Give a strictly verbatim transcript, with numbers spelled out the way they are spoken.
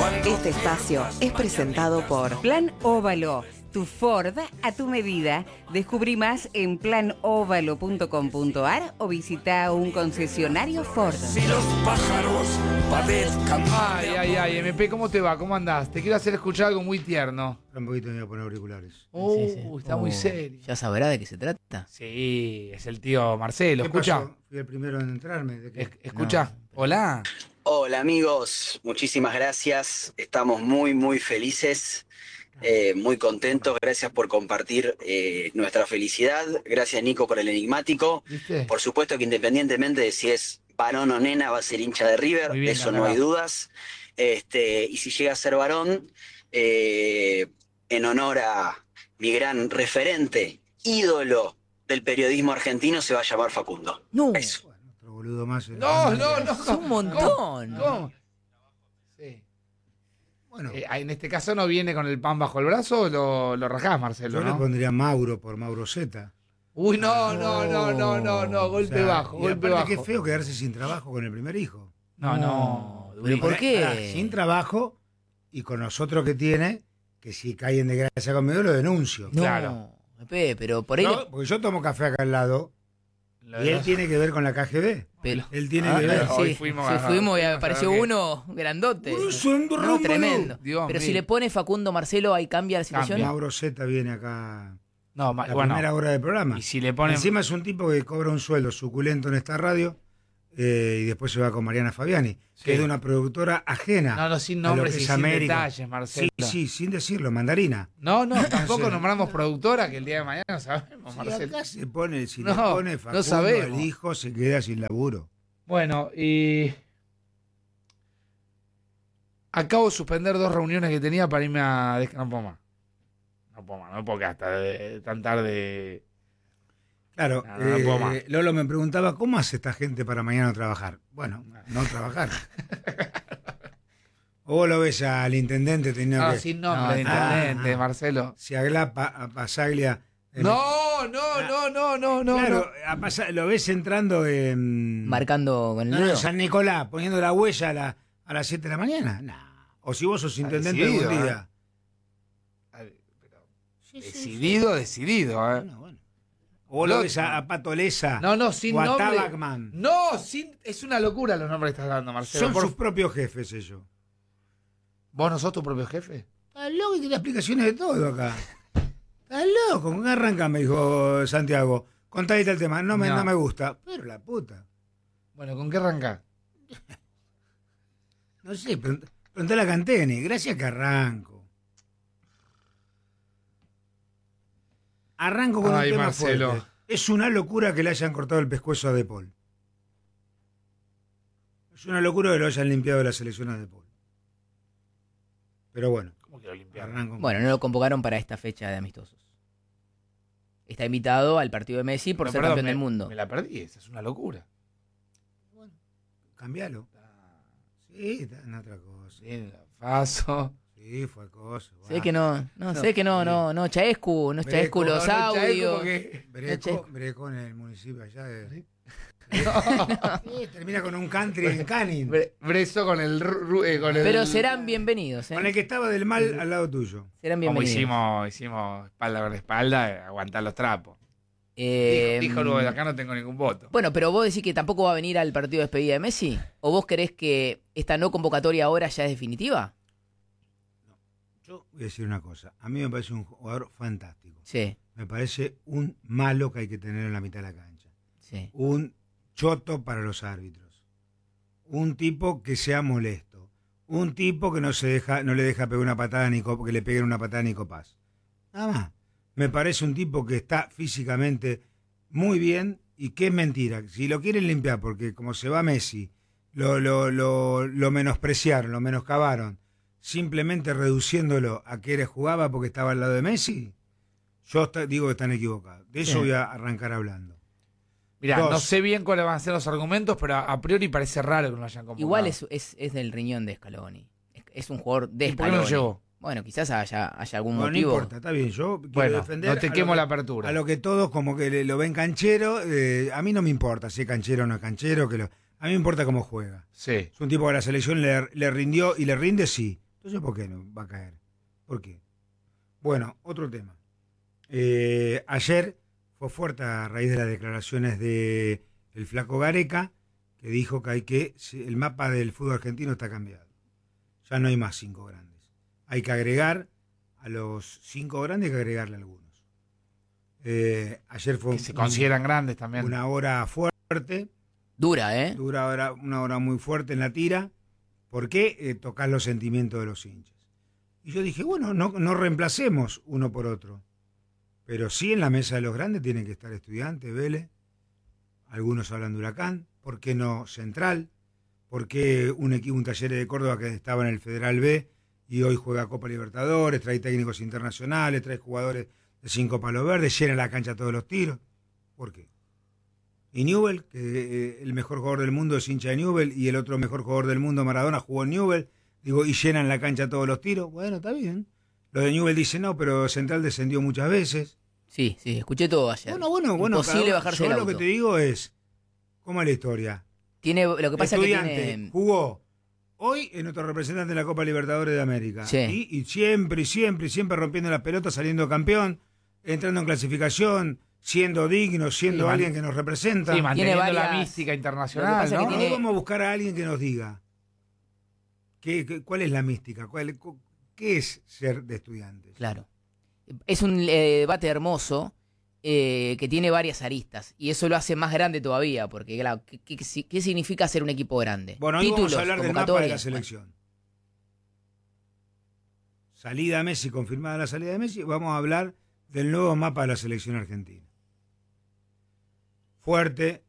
Este espacio es presentado por Plan Óvalo, tu Ford a tu medida. Descubrí más en plan óvalo punto com punto ar o visita un concesionario Ford. Si los pájaros padezcan. Ay, ay, ay, M P, ¿cómo te va? ¿Cómo andás? Te quiero hacer escuchar algo muy tierno. Un poquito me voy a poner auriculares. Uh, Sí, sí. está Oh, muy serio. ¿Ya sabrá de qué se trata? Sí, es el tío Marcelo. ¿Qué ¿Escucha? pasó? Fui el primero en entrarme. ¿De qué? Es- ¿Escucha? Hola. Hola amigos, muchísimas gracias. Estamos muy, muy felices, eh, muy contentos. Gracias por compartir eh, nuestra felicidad. Gracias Nico por el enigmático. ¿Viste? Por supuesto que independientemente de si es varón o nena, va a ser hincha de River, Muy bien, de eso no Canadá. hay dudas. Este, y si llega a ser varón, eh, en honor a mi gran referente, ídolo del periodismo argentino, se va a llamar Facundo. No, Eso. Bueno, otro boludo más. en la No, banda. no, no. es un montón. ¿Cómo? ¿Cómo? Sí. Bueno, Eh, en este caso no viene con el pan bajo el brazo o lo, lo rajás, Marcelo, yo le ¿no? pondría Mauro por Mauro Zeta. Uy, no, no, no, no, no, no. Golpe O sea, bajo, y golpe aparte bajo. qué feo quedarse sin trabajo con el primer hijo. No, no. ¿Pero por qué? Pará, sin trabajo y con nosotros que tiene, que si cae en desgracia conmigo lo denuncio. No, Claro. Pepe, pero por ahí... No, le- porque yo tomo café acá al lado Lo y de él los- tiene que ver con la K G B. pero- Él tiene Ah, que ver. claro. Hoy sí, fuimos sí, a- fuimos y fuimos a apareció ver qué- uno grandote. Uy, son No, Rómulo. tremendo. Dios Pero mío. si le pone Facundo Marcelo, ahí cambia la situación. Mauro Zeta viene acá No, ma- la bueno. primera hora del programa. Y si le ponen. Encima es un tipo que cobra un sueldo suculento en esta radio eh, y después se va con Mariana Fabiani, Sí. que es de una productora ajena. No, no, sin a lo nombres que y es sin América. detalles, Marcelo. Sí, sí, sin decirlo, Mandarina. No, no, tampoco Sí. nombramos productora, que el día de mañana no sabemos, Si Marcelo. acá se pone, si No, le pone no Facundo sabemos. al hijo, se queda sin laburo. Bueno, y. Acabo de suspender dos reuniones que tenía para irme a descansar. No puedo más. No puedo más, no puedo que hasta de- tan tarde. Claro, No, no, no puedo más. eh, Lolo me preguntaba, ¿cómo hace esta gente para mañana trabajar? Bueno, no trabajar. O vos lo ves al intendente teniendo No, que... sin nombre de No, ah, intendente, ah. Marcelo. Se aglapa a Pasaglia. en- No, no, no, no, no, no. Claro, no. a Pasa- lo ves entrando en... Marcando con el No, no, dedo. San Nicolás, poniendo la huella a, la- a las siete de la mañana. No. O si vos sos intendente decidido, algún día. Ay, pero Decidido, decidido, ¿eh? Bueno, bueno. O vos lo ves a, a Pato Lesa No, no, sin o a nombre. Tabacman. No, sin. Es una locura los nombres que estás dando, Marcelo. Son Por- sus propios jefes ellos. ¿Vos no sos tu propio jefe? Estás loco y tiene explicaciones de todo acá. Estás loco, ¿con qué arranca? Me dijo Santiago. Contadita el tema. No me, No. no me gusta. Pero la puta. Bueno, ¿con qué arrancás? No sé, pregunt- preguntale a Canteni. Gracias que arranco. Arranco con Ay, un tema Marcelo. fuerte. Es una locura que le hayan cortado el pescuezo a De Paul. Es una locura que lo hayan limpiado de la selección a De Paul. Pero bueno, ¿Cómo que lo limpiaron? arranco. Bueno, no lo convocaron para esta fecha de amistosos. Está invitado al partido de Messi por No, ser perdón, campeón me- del mundo. Me la perdí, esa es una locura. Cambialo. Sí, está en otra cosa. Bien, Faso. Sí, fue cosa. Sé que no, no, sé que no, no, no, Chaescu, no es Chaescu Breco, los No, no, Chaescu, audios. porque- Breco, Breco en el municipio allá de... Sí, termina con un country en Canning. Bre- Breso con el, ru- eh, con el. Pero serán bienvenidos, ¿eh? Con el que estaba del mal al lado tuyo. Serán Como bienvenidos. hicimos, hicimos espalda con espalda, eh, aguantar los trapos. Eh, dijo, dijo luego, de acá no tengo ningún voto. Bueno, pero vos decís que tampoco va a venir al partido de despedida de Messi. ¿O vos querés que esta no convocatoria ahora ya es definitiva? Yo voy a decir una cosa. A mí me parece un jugador fantástico. Sí, Me parece un malo que hay que tener en la mitad de la cancha. sí. Un choto para los árbitros. Un tipo que sea molesto. Un tipo que no se deja, no le deja pegar una patada a Nico, que le peguen una patada a Nico Paz. Nada más. Me parece un tipo que está físicamente muy bien y que es mentira. Si lo quieren limpiar, porque como se va Messi, lo, lo, lo, lo menospreciaron, lo menoscabaron, simplemente reduciéndolo a que eres jugaba porque estaba al lado de Messi, yo está- digo que están equivocados. De eso Sí. voy a arrancar hablando. Mirá, Dos. no sé bien cuáles van a ser los argumentos, pero a, a priori parece raro que no lo hayan convocado. Igual es, es, es del riñón de Scaloni. Es, es un jugador de ¿Y por qué no Scaloni. lo llevó? Bueno, quizás haya, haya algún Bueno, no motivo. importa, está bien. Yo quiero Bueno, defender. no te a lo quemo que- la apertura. A lo que todos como que le- lo ven canchero. eh, a mí no me importa si es canchero o no es canchero. Que lo, a mí me importa cómo juega. Sí. Es un tipo que a la selección le, le rindió y le rinde, sí. Entonces Entonces, ¿por qué no va a caer? ¿Por qué? Bueno, otro tema. Eh, ayer fue fuerte a raíz de las declaraciones de el flaco Gareca, que dijo que hay que el mapa del fútbol argentino está cambiado. Ya no hay más cinco grandes. Hay que agregar a los cinco grandes, hay que agregarle algunos. Eh, ayer fue que se consideran grandes también. Una hora fuerte. Dura, ¿eh? Dura hora, una hora muy fuerte en la tira. ¿Por qué? Eh, tocar los sentimientos de los hinchas. Y yo dije, bueno, no, no reemplacemos uno por otro. Pero sí en la mesa de los grandes tienen que estar Estudiantes, Vélez. Algunos hablan de Huracán. ¿Por qué no Central? ¿Por qué un equipo, un Talleres de Córdoba que estaba en el Federal B y hoy juega Copa Libertadores, trae técnicos internacionales, trae jugadores de cinco palos verdes, llena la cancha todos los tiros? ¿Por qué? Y Newell, que eh, el mejor jugador del mundo es hincha de Newell y el otro mejor jugador del mundo, Maradona, jugó en Newell, digo, y llenan la cancha todos los tiros. Bueno, está bien. Lo de Newell dice no, pero Central descendió muchas veces. Sí, sí, escuché todo ayer. Bueno, bueno, bueno. Imposible bajarse yo del lo auto. que te digo es, ¿cómo es la historia? Tiene, lo que pasa es que Estudiante tiene... jugó hoy es nuestro representante en la Copa Libertadores de América. Sí. Y, y siempre, y siempre, y siempre rompiendo la pelota, saliendo campeón, entrando en clasificación, siendo digno, siendo Sí, alguien que nos representa. Sí, manteniendo Tiene la varias- mística Lo internacional, que pasa es ¿no? que Hoy tiene- vamos a buscar a alguien que nos diga qué, qué- cuál es la mística, cuál, cu- qué es ser de Estudiantes. Claro. Es un eh, debate hermoso eh, que tiene varias aristas y eso lo hace más grande todavía, porque claro, ¿qué, qué, qué significa ser un equipo grande? Bueno, hoy Títulos, vamos a hablar del mapa de convocatorias, la selección. Salida Messi, confirmada la salida de Messi, vamos a hablar del nuevo mapa de la selección argentina. Fuerte,